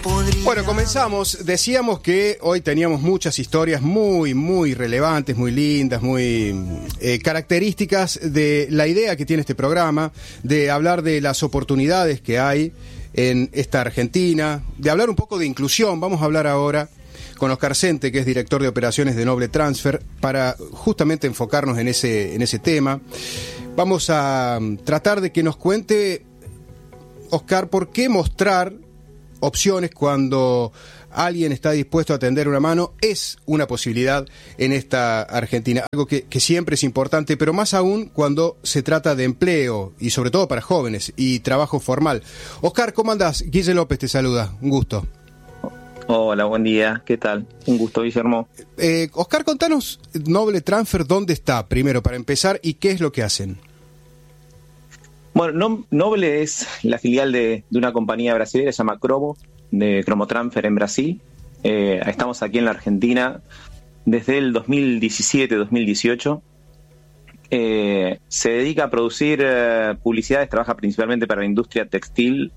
Bueno, comenzamos. Decíamos que hoy teníamos muchas historias muy relevantes, muy lindas, muy características de la idea que tiene este programa, de hablar de las oportunidades que hay en esta Argentina, de hablar un poco de inclusión. Vamos a hablar ahora con Oscar Sente, que es director de operaciones de Noble Transfer, para justamente enfocarnos en ese tema. Vamos a tratar de que nos cuente, Oscar, por qué mostrar opciones cuando alguien está dispuesto a tender una mano es una posibilidad en esta Argentina, algo que siempre es importante, pero más aún cuando se trata de empleo y sobre todo para jóvenes y trabajo formal. Oscar, ¿cómo andás? Guille López te saluda, un gusto. Hola, buen día, ¿qué tal? Un gusto, Guillermo. Oscar, contanos Noble Transfer, ¿dónde está primero para empezar y qué es lo que hacen? Bueno, Noble es la filial de una compañía brasileña, se llama Cromo, de Cromo Transfer en Brasil. Estamos aquí en la Argentina desde el 2017-2018. Se dedica a producir publicidades, trabaja principalmente para la industria textil,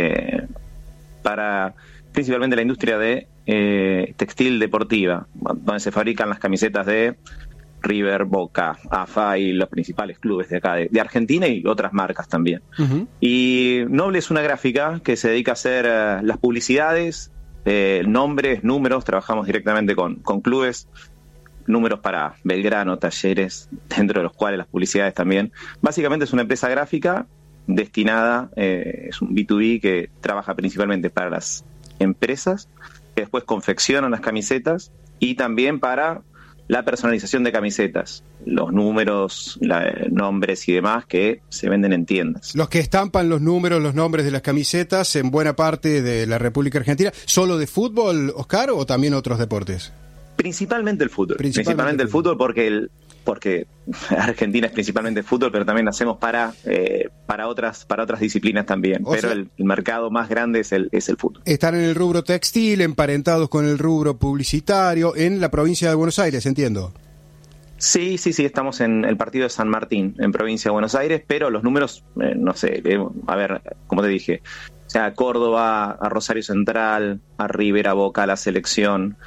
principalmente la industria de textil deportiva, donde se fabrican las camisetas de River, Boca, AFA y los principales clubes de acá, de Argentina y otras marcas también. Uh-huh. Y Noble es una gráfica que se dedica a hacer las publicidades, nombres, números, trabajamos directamente con clubes, números para Belgrano, Talleres, dentro de los cuales las publicidades también. Básicamente es una empresa gráfica destinada, es un B2B que trabaja principalmente para las empresas, que después confeccionan las camisetas y también para la personalización de camisetas, los números, nombres y demás que se venden en tiendas. Los que estampan los números, los nombres de las camisetas en buena parte de la República Argentina, ¿solo de fútbol, Oscar, o también otros deportes? Principalmente el fútbol. Principalmente el fútbol porque Argentina es principalmente fútbol, pero también lo hacemos para otras disciplinas también. Pero el mercado más grande es el fútbol. Están en el rubro textil, emparentados con el rubro publicitario, en la provincia de Buenos Aires, entiendo. Sí, estamos en el partido de San Martín, en provincia de Buenos Aires, pero los números, no sé, a ver, como te dije, o sea, a Córdoba, a Rosario Central, a River, a Boca, a la selección,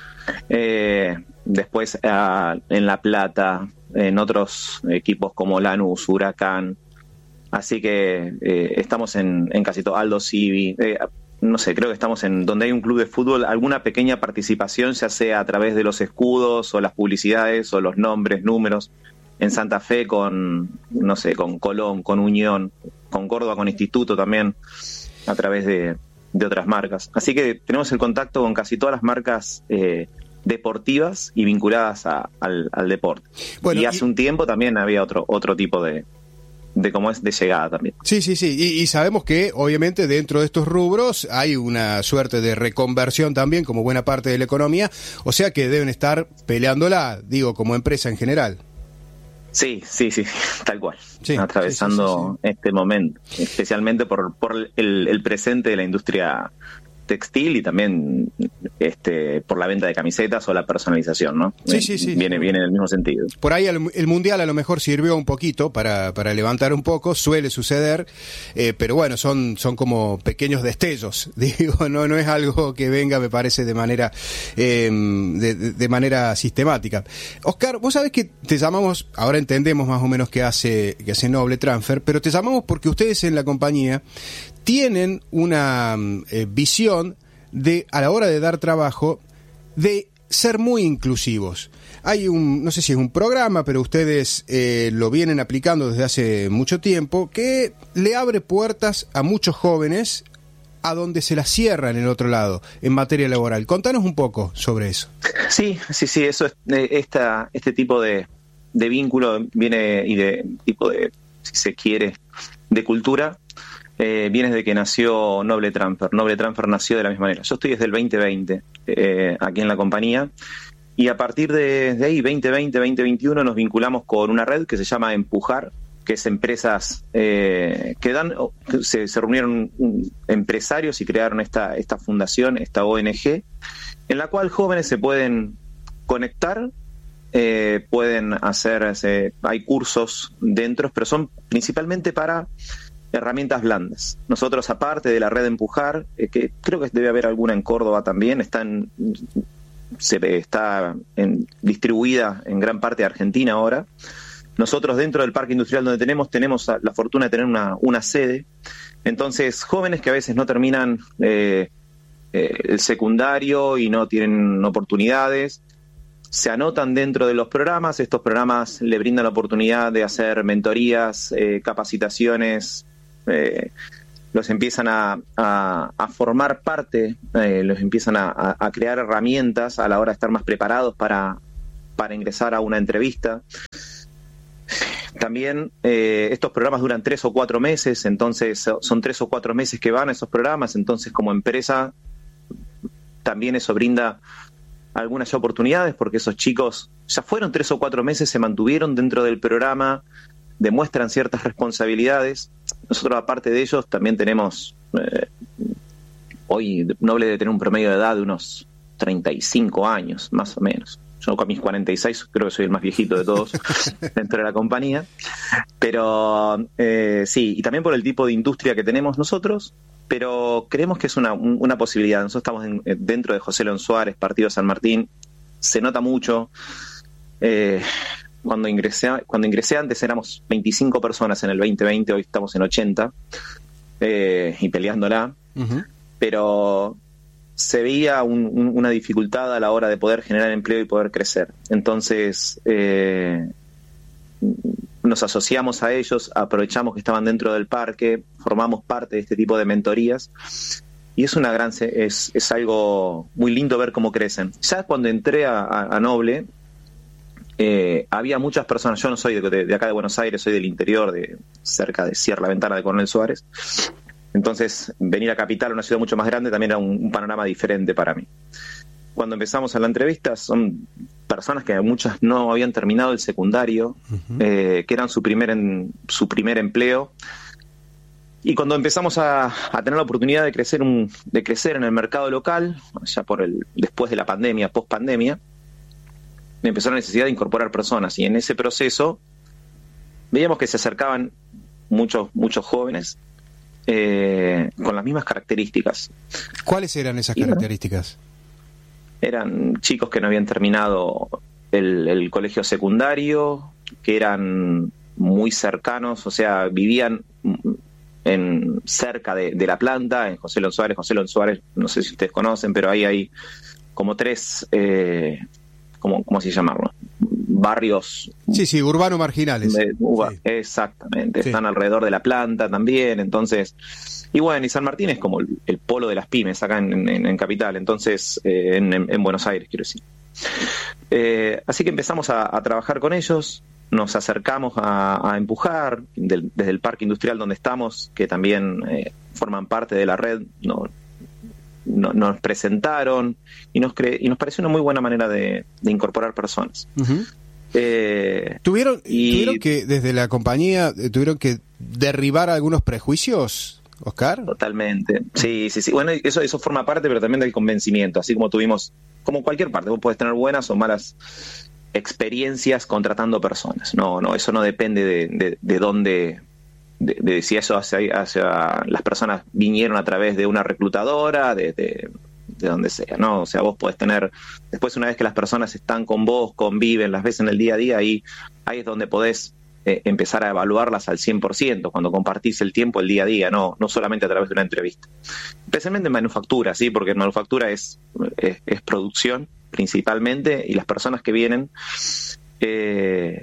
después en La Plata, en otros equipos como Lanús, Huracán, así que estamos en casi todo, Aldo Civi, no sé, creo que estamos en donde hay un club de fútbol, alguna pequeña participación, ya sea a través de los escudos o las publicidades o los nombres, números, en Santa Fe con Colón, con Unión, con Córdoba, con Instituto también, a través de otras marcas. Así que tenemos el contacto con casi todas las marcas deportivas y vinculadas al deporte. Bueno, y hace un tiempo también había otro tipo de cómo es de llegada también. Sí. Y sabemos que obviamente dentro de estos rubros hay una suerte de reconversión también como buena parte de la economía, o sea que deben estar peleándola, digo, como empresa en general. Sí, tal cual. Sí, atravesando este momento, especialmente por el presente de la industria textil y también por la venta de camisetas o la personalización, ¿no? Sí. Viene en el mismo sentido. Por ahí el Mundial a lo mejor sirvió un poquito para levantar un poco, suele suceder, pero bueno, son como pequeños destellos, digo, no es algo que venga, me parece, de manera de manera sistemática. Oscar, vos sabés que te llamamos, ahora entendemos más o menos qué hace Noble Transfer, pero te llamamos porque ustedes en la compañía tienen una visión a la hora de dar trabajo, de ser muy inclusivos. Hay no sé si es un programa, pero ustedes lo vienen aplicando desde hace mucho tiempo, que le abre puertas a muchos jóvenes a donde se las cierran en el otro lado, en materia laboral. Contanos un poco sobre eso. Sí, eso es, este tipo de vínculo viene y de tipo de, si se quiere, de cultura. Viene desde que nació Noble Transfer. Noble Transfer nació de la misma manera. Yo estoy desde el 2020 aquí en la compañía y a partir de ahí, 2020, 2021, nos vinculamos con una red que se llama Empujar, que es empresas que se reunieron empresarios y crearon esta fundación, esta ONG, en la cual jóvenes se pueden conectar, pueden hacer, hay cursos dentro, pero son principalmente para herramientas blandas. Nosotros, aparte de la red Empujar, que creo que debe haber alguna en Córdoba también, está distribuida en gran parte de Argentina ahora. Nosotros, dentro del parque industrial donde tenemos la fortuna de tener una sede. Entonces, jóvenes que a veces no terminan el secundario y no tienen oportunidades, se anotan dentro de los programas. Estos programas le brindan la oportunidad de hacer mentorías, capacitaciones, los empiezan a formar parte, los empiezan a crear herramientas a la hora de estar más preparados para ingresar a una entrevista. También estos programas duran 3 o 4 meses, entonces son 3 o 4 meses que van a esos programas, entonces como empresa también eso brinda algunas oportunidades, porque esos chicos ya fueron 3 o 4 meses, se mantuvieron dentro del programa, demuestran ciertas responsabilidades. Nosotros, aparte de ellos, también tenemos, hoy Noble debe tener un promedio de edad de unos 35 años, más o menos. Yo con mis 46 creo que soy el más viejito de todos dentro de la compañía. Pero sí, y también por el tipo de industria que tenemos nosotros, pero creemos que es una posibilidad. Nosotros estamos dentro de José León Suárez, partido San Martín, se nota mucho. Cuando ingresé antes éramos 25 personas en el 2020, hoy estamos en 80 y peleándola. Uh-huh. Pero se veía una dificultad a la hora de poder generar empleo y poder crecer. Entonces nos asociamos a ellos, aprovechamos que estaban dentro del parque, formamos parte de este tipo de mentorías y es algo muy lindo ver cómo crecen. Ya cuando entré a Noble, había muchas personas. Yo no soy de acá de Buenos Aires, soy del interior, cerca de Sierra La Ventana de Coronel Suárez. Entonces, venir a Capital, una ciudad mucho más grande, también era un panorama diferente para mí. Cuando empezamos a la entrevista, son personas que muchas no habían terminado el secundario, uh-huh. Que eran su primer empleo. Y cuando empezamos a tener la oportunidad de crecer en el mercado local, ya después de la pandemia, post-pandemia, empezó la necesidad de incorporar personas. Y en ese proceso veíamos que se acercaban muchos jóvenes, con las mismas características. ¿Cuáles eran esas características? Eran chicos que no habían terminado el colegio secundario, que eran muy cercanos, o sea, vivían cerca de la planta, en José León Suárez. José León Suárez, no sé si ustedes conocen, pero ahí hay como 3, ¿cómo se llamarlo? Barrios. Sí, urbano marginales. Sí. Exactamente, sí. Están alrededor de la planta también, entonces. Y bueno, y San Martín es como el polo de las pymes acá en Capital, entonces, en Buenos Aires, quiero decir. Así que empezamos a trabajar con ellos, nos acercamos a Empujar, desde el parque industrial donde estamos, que también forman parte de la red, nos presentaron y nos pareció una muy buena manera de incorporar personas. Uh-huh. ¿Tuvieron que, desde la compañía, tuvieron que derribar algunos prejuicios, Oscar? Totalmente, sí. Bueno, eso forma parte, pero también del convencimiento, así como tuvimos, como cualquier parte, vos podés tener buenas o malas experiencias contratando personas. No, eso no depende de dónde, de si eso hacia las personas vinieron a través de una reclutadora, de donde sea, ¿no? O sea, vos podés tener, después una vez que las personas están con vos, conviven, las ves en el día a día, ahí es donde podés empezar a evaluarlas al 100%, cuando compartís el tiempo, el día a día, no solamente a través de una entrevista. Especialmente en manufactura, ¿sí? Porque en manufactura es producción principalmente, y las personas que vienen desde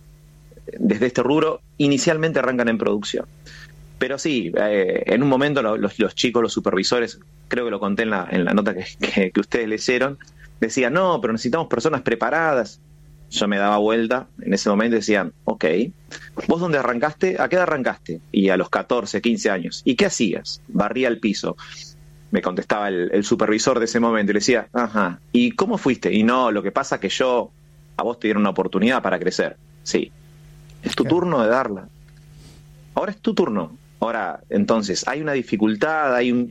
este rubro inicialmente arrancan en producción. Pero sí, en un momento los chicos, los supervisores, creo que lo conté en la nota que ustedes leyeron, decían, no, pero necesitamos personas preparadas. Yo me daba vuelta en ese momento y decían, ok, ¿vos dónde arrancaste? ¿A qué edad arrancaste? Y a los 14, 15 años. ¿Y qué hacías? Barría el piso. Me contestaba el supervisor de ese momento y le decía, ajá, ¿y cómo fuiste? Y no, lo que pasa es que a vos te dieron una oportunidad para crecer. Sí, es tu turno de darla. Ahora es tu turno. Ahora, entonces, hay una dificultad,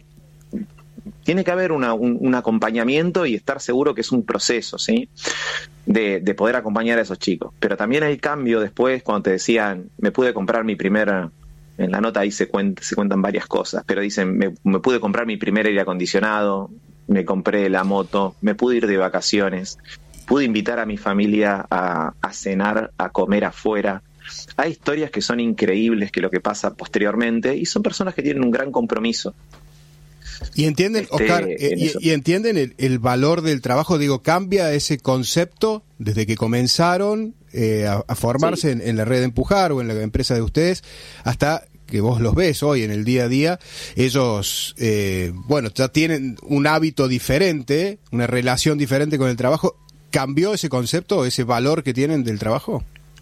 tiene que haber un acompañamiento y estar seguro que es un proceso, ¿sí? De poder acompañar a esos chicos. Pero también hay cambio después cuando te decían, me pude comprar mi primer en la nota ahí se cuentan varias cosas, pero dicen, me pude comprar mi primer aire acondicionado, me compré la moto, me pude ir de vacaciones, pude invitar a mi familia a cenar, a comer afuera. Hay historias que son increíbles, que lo que pasa posteriormente, y son personas que tienen un gran compromiso. Y entienden, Oscar, y entienden el valor del trabajo. Digo, ¿cambia ese concepto desde que comenzaron a formarse en la red de Empujar o en la empresa de ustedes hasta que vos los ves hoy en el día a día? Ellos, ya tienen un hábito diferente, una relación diferente con el trabajo. ¿Cambió ese concepto, ese valor que tienen del trabajo?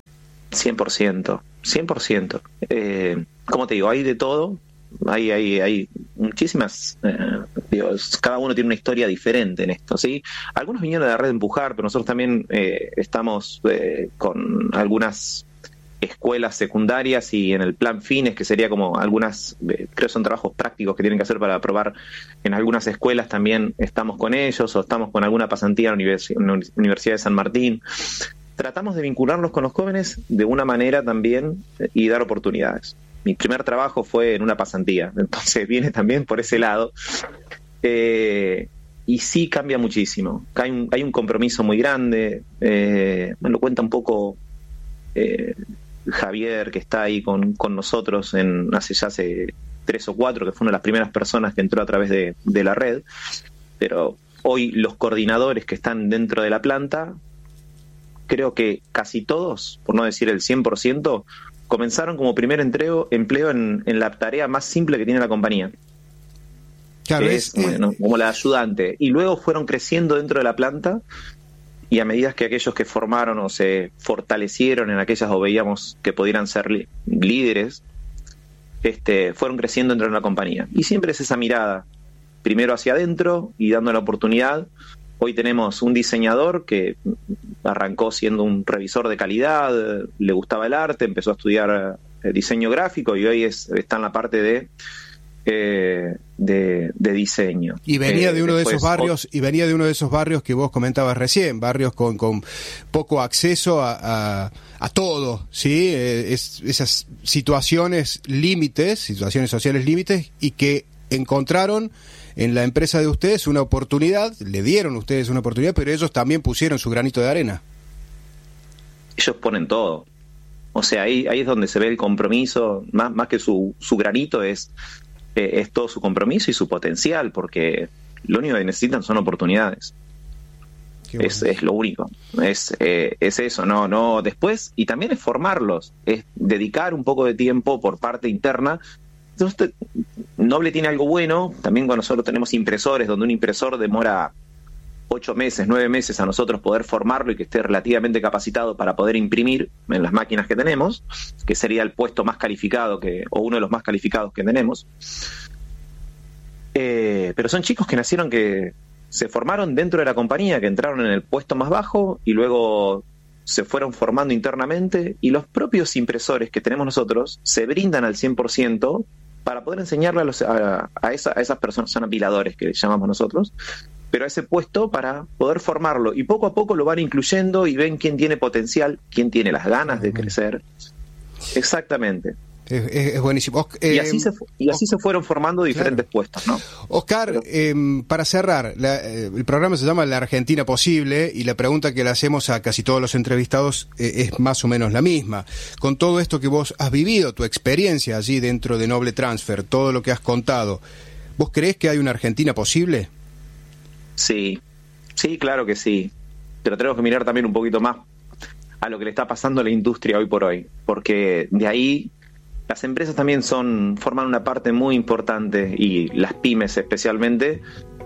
100%. Como te digo, hay de todo. Hay muchísimas, cada uno tiene una historia diferente en esto, ¿sí? Algunos vinieron de la red de Empujar, pero nosotros también estamos con algunas escuelas secundarias y en el plan Fines, que sería como algunas, creo que son trabajos prácticos que tienen que hacer para aprobar en algunas escuelas, también estamos con ellos, o estamos con alguna pasantía en la Universidad de San Martín. Tratamos de vincularnos con los jóvenes de una manera también y dar oportunidades. Mi primer trabajo fue en una pasantía, entonces viene también por ese lado. Y sí cambia muchísimo. Hay un compromiso muy grande. Me lo cuenta un poco Javier, que está ahí con nosotros hace 3 o 4, que fue una de las primeras personas que entró a través de la red. Pero hoy los coordinadores que están dentro de la planta, creo que casi todos, por no decir el 100%, comenzaron como primer empleo en la tarea más simple que tiene la compañía. Claro, que es como la ayudante. Y luego fueron creciendo dentro de la planta, y a medida que aquellos que formaron o se fortalecieron en aquellas o veíamos que pudieran ser líderes, fueron creciendo dentro de la compañía. Y siempre es esa mirada, primero hacia adentro y dando la oportunidad. Hoy tenemos un diseñador que arrancó siendo un revisor de calidad, le gustaba el arte, empezó a estudiar diseño gráfico y hoy está en la parte de diseño. Y venía de uno de esos barrios, que vos comentabas recién, barrios con poco acceso a todo, ¿sí? Esas situaciones sociales límites, y que encontraron en la empresa de ustedes una oportunidad, le dieron ustedes una oportunidad, pero ellos también pusieron su granito de arena. Ellos ponen todo. O sea, ahí es donde se ve el compromiso, más que su granito, es todo su compromiso y su potencial, porque lo único que necesitan son oportunidades. Bueno. Es lo único. Es eso, no después, y también es formarlos, es dedicar un poco de tiempo por parte interna. Entonces, Noble tiene algo bueno, también cuando nosotros tenemos impresores, donde un impresor demora 8 meses, 9 meses a nosotros poder formarlo y que esté relativamente capacitado para poder imprimir en las máquinas que tenemos, que sería el puesto más calificado o uno de los más calificados que tenemos. Pero son chicos que se formaron dentro de la compañía, que entraron en el puesto más bajo y luego se fueron formando internamente, y los propios impresores que tenemos nosotros se brindan al 100% para poder enseñarle a esas personas, son apiladores que llamamos nosotros, pero a ese puesto para poder formarlo, y poco a poco lo van incluyendo y ven quién tiene potencial, quién tiene las ganas de crecer. Exactamente. Es buenísimo. Y así se fueron formando diferentes puestos, ¿no? Oscar, para cerrar, el programa se llama La Argentina Posible, y la pregunta que le hacemos a casi todos los entrevistados es más o menos la misma. Con todo esto que vos has vivido, tu experiencia allí dentro de Noble Transfer, todo lo que has contado, ¿vos creés que hay una Argentina posible? Sí, claro que sí. Pero tenemos que mirar también un poquito más a lo que le está pasando a la industria hoy por hoy, porque de ahí las empresas también forman una parte muy importante, y las pymes especialmente,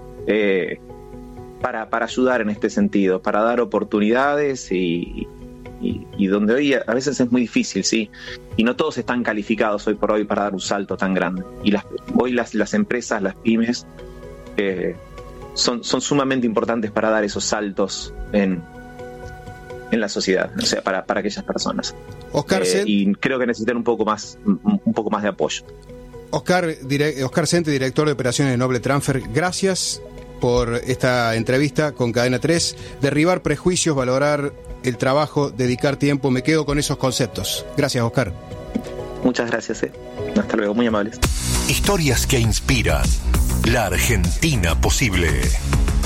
para ayudar en este sentido, para dar oportunidades y donde hoy a veces es muy difícil, ¿sí? Y no todos están calificados hoy por hoy para dar un salto tan grande. Y hoy las empresas, las pymes, son sumamente importantes para dar esos saltos en la sociedad, o sea, para aquellas personas. Oscar y creo que necesitan un poco más de apoyo. Oscar Sente, director de operaciones de Noble Transfer, gracias por esta entrevista con Cadena 3. Derribar prejuicios, valorar el trabajo, dedicar tiempo, me quedo con esos conceptos. Gracias, Oscar. Muchas gracias. Hasta luego, muy amables. Historias que inspiran. La Argentina posible.